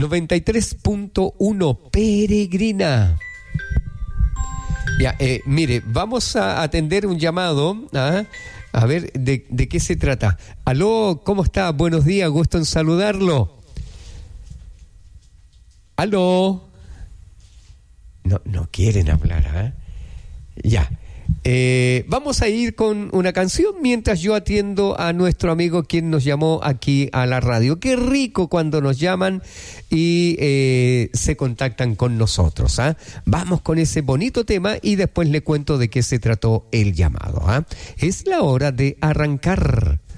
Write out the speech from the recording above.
93.1 Peregrina. Ya, mire, vamos a atender un llamado. A ver, ¿de qué se trata? Aló, ¿cómo está? Buenos días, gusto en saludarlo. Aló. No quieren hablar, Ya. Vamos a ir con una canción mientras yo atiendo a nuestro amigo quien nos llamó aquí a la radio. Qué rico cuando nos llaman y se contactan con nosotros. Vamos con ese bonito tema y después le cuento de qué se trató el llamado. Es la hora de arrancar.